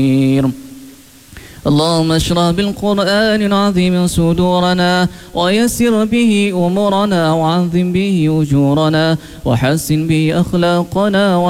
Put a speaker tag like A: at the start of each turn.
A: اللهم اشرح بالقرآن العظيم صدورنا ويسر به أمورنا وعظم به أجورنا وحسن به أخلاقنا